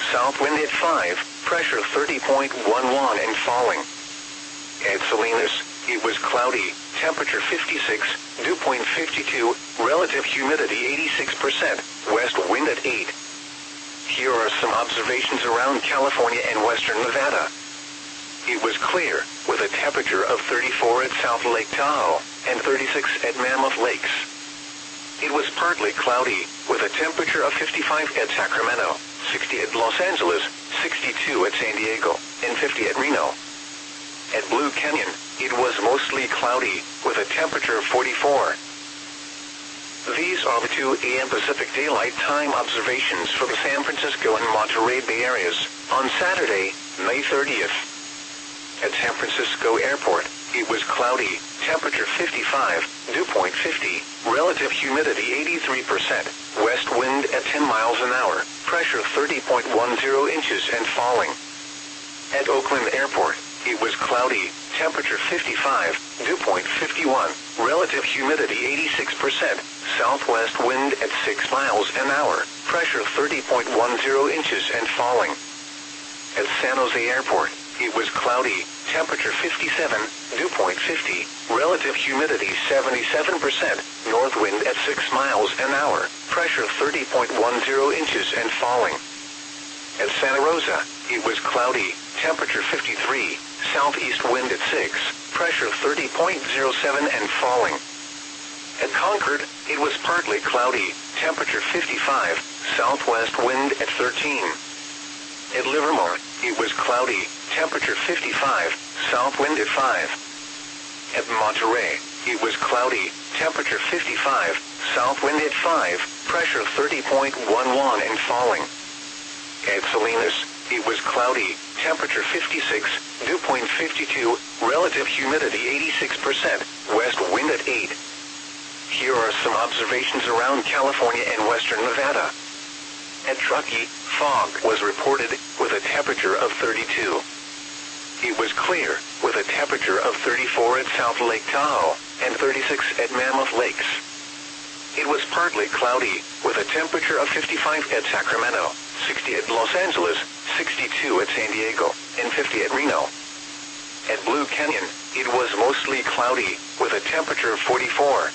south wind at 5, pressure 30.11 and falling. At Salinas, it was cloudy, temperature 56, dew point 52, relative humidity 86%, west wind at 8. Here are some observations around California and western Nevada. It was clear, with a temperature of 34 at South Lake Tahoe, and 36 at Mammoth Lakes. It was partly cloudy, with a temperature of 55 at Sacramento, 60 at Los Angeles, 62 at San Diego, and 50 at Reno. At Blue Canyon, it was mostly cloudy, with a temperature of 44. These are the 2 a.m. Pacific Daylight Time observations for the San Francisco and Monterey Bay areas, on Saturday, May 30th. At San Francisco Airport, it was cloudy, temperature 55, dew point 50, relative humidity 83%, west wind at 10 miles an hour, pressure 30.10 inches and falling. At Oakland Airport, it was cloudy, temperature 55, dew point 51, relative humidity 86%, southwest wind at 6 miles an hour, pressure 30.10 inches and falling. At San Jose Airport, it was cloudy, temperature 57, dew point 50, relative humidity 77%, north wind at 6 miles an hour, pressure 30.10 inches and falling. At Santa Rosa, it was cloudy, temperature 53, southeast wind at 6, pressure 30.07 and falling. At Concord, it was partly cloudy, temperature 55, southwest wind at 13. At Livermore, it was cloudy, temperature 55, south wind at 5. At Monterey, it was cloudy, temperature 55, south wind at 5, pressure 30.11 and falling. At Salinas, it was cloudy, temperature 56, dew point 52, relative humidity 86%, west wind at 8. Here are some observations around California and western Nevada. At Truckee, fog was reported, with a temperature of 32. It was clear, with a temperature of 34 at South Lake Tahoe, and 36 at Mammoth Lakes. It was partly cloudy, with a temperature of 55 at Sacramento, 60 at Los Angeles, 62 at San Diego, and 50 at Reno. At Blue Canyon, it was mostly cloudy, with a temperature of 44.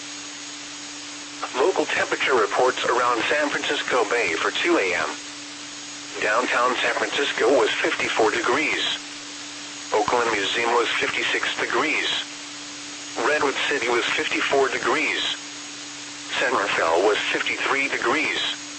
Local temperature reports around San Francisco Bay for 2 a.m. Downtown San Francisco was 54 degrees. Oakland Museum was 56 degrees. Redwood City was 54 degrees. San Rafael was 53 degrees.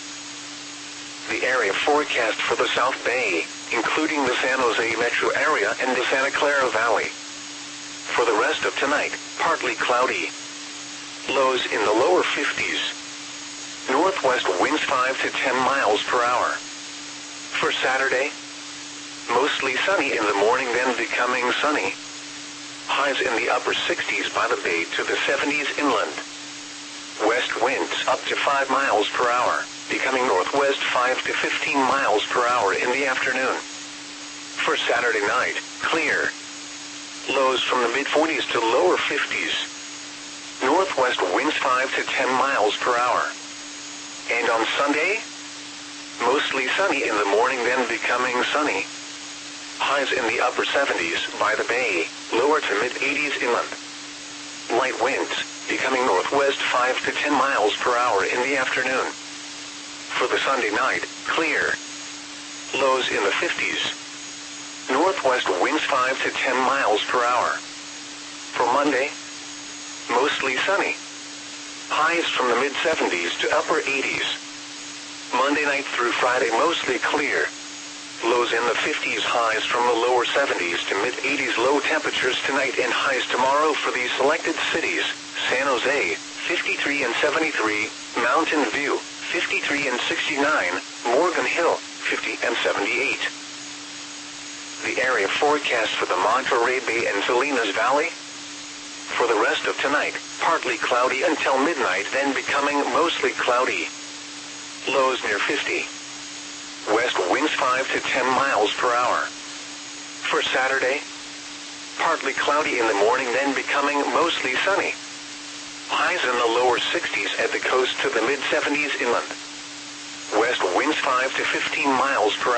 The area forecast for the South Bay, including the San Jose metro area and the Santa Clara Valley. For the rest of tonight, partly cloudy. Lows in the lower 50s. Northwest winds 5 to 10 miles per hour. For Saturday, mostly sunny in the morning, then becoming sunny. Highs in the upper 60s by the bay to the 70s inland. West winds up to 5 miles per hour, becoming northwest 5 to 15 miles per hour in the afternoon. For Saturday night, clear. Lows from the mid-40s to lower 50s. Northwest winds 5 to 10 miles per hour. And on Sunday, mostly sunny in the morning, then becoming sunny. Highs in the upper 70s by the bay, lower to mid-80s inland. Light winds, becoming northwest 5 to 10 miles per hour in the afternoon. For the Sunday night, clear. Lows in the 50s. Northwest winds 5 to 10 miles per hour. For Monday, mostly sunny. Highs from the mid-70s to upper 80s. Monday night through Friday mostly clear. Lows in the 50s, highs from the lower 70s to mid-80s. Low temperatures tonight and highs tomorrow for these selected cities: San Jose, 53 and 73, Mountain View, 53 and 69, Morgan Hill, 50 and 78. The area forecast for the Monterey Bay and Salinas Valley. For the rest of tonight, partly cloudy until midnight, then becoming mostly cloudy. Lows near 50. West winds 5 to 10 miles per hour. For Saturday, partly cloudy in the morning, then becoming mostly sunny. Highs in the lower 60s at the coast to the mid-70s inland. West winds 5 to 15 miles per hour.